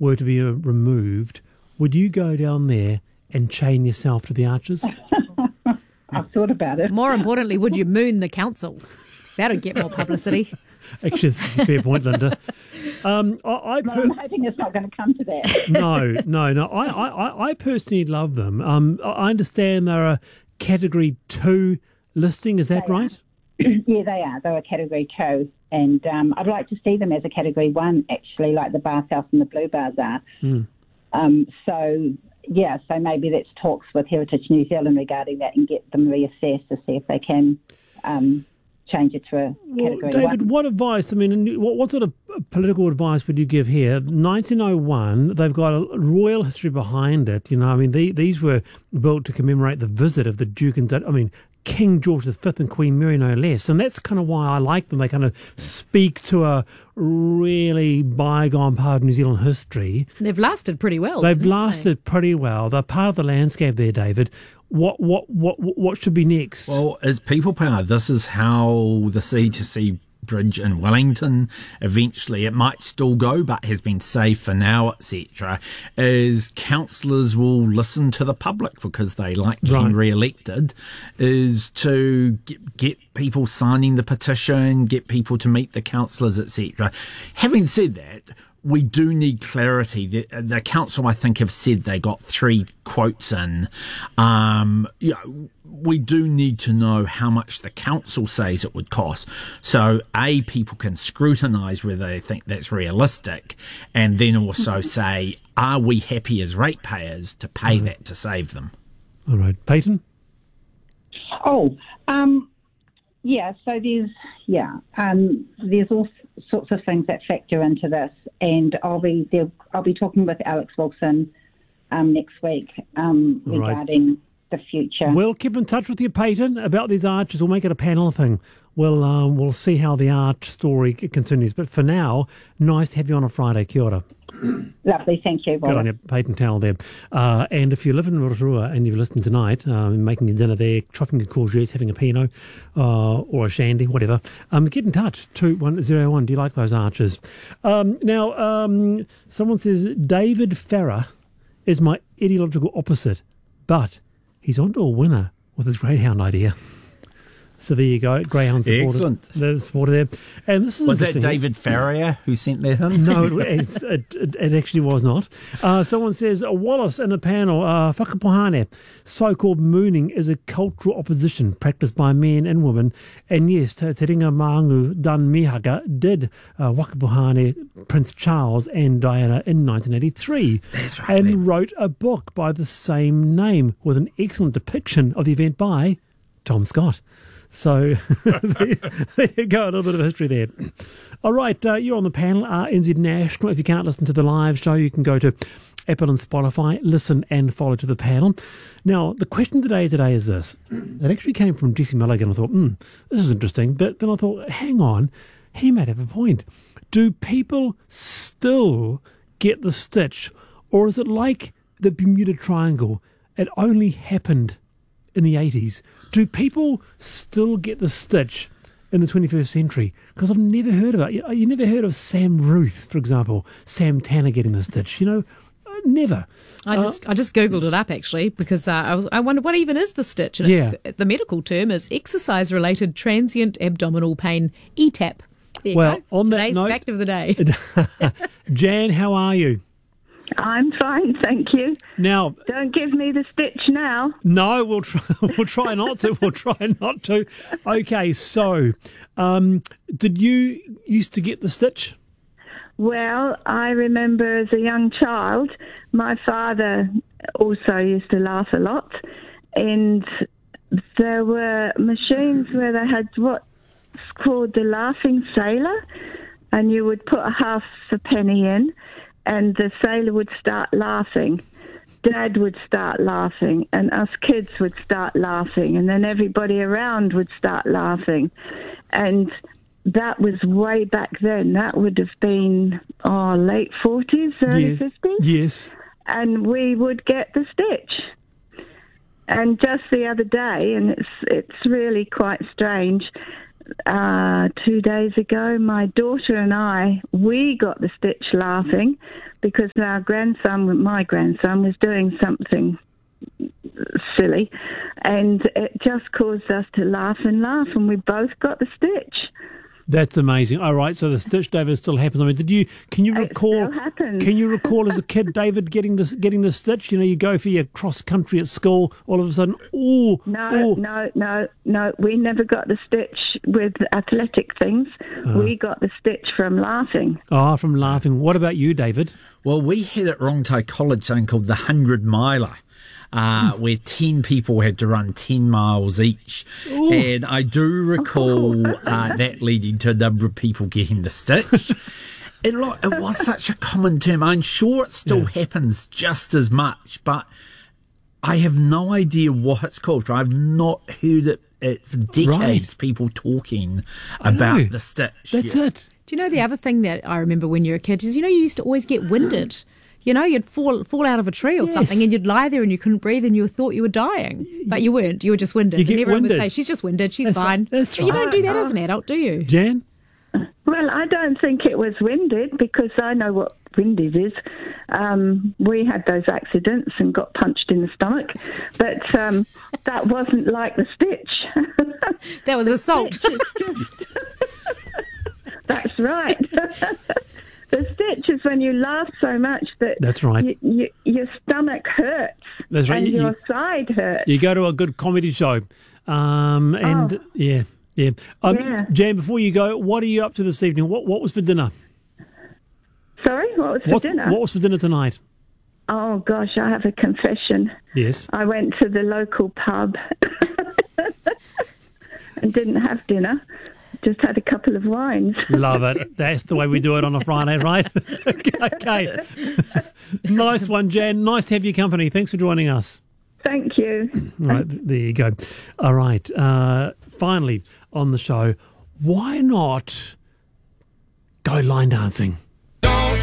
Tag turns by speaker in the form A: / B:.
A: were to be removed, would you go down there and chain yourself to the arches?
B: I've thought about it.
C: More importantly, would you moon the council? That'd get more publicity.
A: Actually, it's a fair point, Linda.
B: I'm hoping it's not going to come to that.
A: No. I personally love them. I understand they're a Category 2 listing. Is that right?
B: Yeah, they are. They're a Category 2. And I'd like to see them as a Category 1, actually, like the Bathhouse and the Blue Bars are. So maybe let's talks with Heritage New Zealand regarding that and get them reassessed to see if they can change it to a Category 1.
A: David, what advice, what sort of political advice would you give here? 1901, they've got a royal history behind it. These were built to commemorate the visit of the Duke and King George V and Queen Mary, no less. And that's kind of why I like them. They kind of speak to a really bygone part of New Zealand history.
C: They've lasted pretty well.
A: Pretty well. They're part of the landscape there, David. What should be next?
D: Well, as people power, this is how the C2C bridge in Wellington, eventually it might still go but has been saved for now, etc., is councillors will listen to the public because they like getting re-elected, is to get people signing the petition, get people to meet the councillors, etc. Having said that, we do need clarity. The council, I think, have said they got 3 quotes in. We do need to know how much the council says it would cost. So, people can scrutinise whether they think that's realistic, and then also say, are we happy as ratepayers to pay that to save them?
A: All right. Peyton?
B: So there's all sorts of things that factor into this, and I'll be talking with Alex Wilson next week regarding the future.
A: We'll keep in touch with you, Peyton, about these arches. We'll make it a panel thing. We'll see how the arch story continues. But for now, nice to have you on a Friday. Kia ora.
B: Lovely, thank you.
A: Good on you, Peyton Towell there. And if you live in Rotorua and you've listened tonight, making your dinner there, chopping your courgettes, having a Pinot or a shandy, whatever, get in touch, 2101. Do you like those arches? Now, someone says, David Farrer is my ideological opposite, but he's onto a winner with his greyhound idea. So there you go, greyhound supporter.
D: Excellent.
A: The supporter there. And this is
D: Was that David Farrier who sent that in?
A: No, it actually was not. Someone says, Wallace in the panel, whakapohane, so-called mooning is a cultural opposition practiced by men and women. And yes, Te Ringa Maangu Dan Mihaka did whakapohane Prince Charles and Diana in 1983.
D: That's right,
A: and wrote a book by the same name with an excellent depiction of the event by Tom Scott. So there you go, a little bit of history there. All right, you're on the panel, NZ National. If you can't listen to the live show, you can go to Apple and Spotify, listen and follow to the panel. Now, the question today is this. It actually came from Jesse Milligan. I thought, this is interesting. But then I thought, hang on, he might have a point. Do people still get the stitch? Or is it like the Bermuda Triangle? It only happened in the 80s. Do people still get the stitch in the 21st century? Because I've never heard of it. You never heard of Sam Ruth, for example, Sam Tanner getting the stitch. Never.
C: I just Googled it up, actually, because I wonder what even is the stitch. And the medical term is exercise-related transient abdominal pain, ETAP.
A: On
C: Today's
A: that note,
C: fact of the day.
A: Jan, how are you?
E: I'm fine, thank you.
A: Now,
E: don't give me the stitch now.
A: No, we'll try not to. We'll try not to. Okay, so did you used to get the stitch?
E: Well, I remember as a young child, my father also used to laugh a lot, and there were machines where they had what's called the laughing sailor, and you would put a half a penny in, and the sailor would start laughing. Dad would start laughing, and us kids would start laughing, and then everybody around would start laughing. And that was way back then. That would have been late 40s, early 50s.
A: Yes.
E: And we would get the stitch. And just the other day, and it's really quite strange, 2 days ago, my daughter and we got the stitch laughing because my grandson was doing something silly, and it just caused us to laugh, and we both got the stitch.
A: That's amazing. All right, so the stitch, David, still happens. I mean, can you recall?
E: It still happens.
A: Can you recall as a kid, David, getting the stitch? You know, you go for your cross country at school, all of a sudden,
E: No. We never got the stitch with athletic things. We got the stitch from laughing.
A: Oh, from laughing. What about you, David?
D: Well, we had at Rongtai College something called the 100 Miler. Where 10 people had to run 10 miles each. Ooh. And I do recall that leading to a number of people getting the stitch. It was such a common term. I'm sure it still happens just as much, but I have no idea what it's called. I've not heard it for decades, people talking about the stitch.
A: That's it.
C: Do you know the other thing that I remember when you were a kid is, you used to always get winded. You'd fall out of a tree or something, and you'd lie there and you couldn't breathe and you thought you were dying. But you weren't. You were just winded.
A: And
C: everyone would say, she's just winded, she's fine.
A: That's right.
C: You don't do that as an adult, do you?
A: Jan?
E: Well, I don't think it was winded because I know what winded is. We had those accidents and got punched in the stomach. But that wasn't like the stitch.
C: That was assault.
E: That's right. The stitch is when you laugh so much that
A: that's right.
E: Your stomach hurts.
A: That's right.
E: And your side hurts.
A: You go to a good comedy show. Yeah. Jan, before you go, what are you up to this evening? What was for dinner?
E: Sorry, what was for dinner?
A: What was for dinner tonight?
E: Oh, gosh, I have a confession.
A: Yes.
E: I went to the local pub and didn't have dinner. Just had a couple of wines.
A: Love it. That's the way we do it on a Friday, right? Okay. Nice one, Jan. Nice to have your company. Thanks for joining us.
E: Thank you.
A: Right, there you go. All right. Finally on the show, why not go line dancing?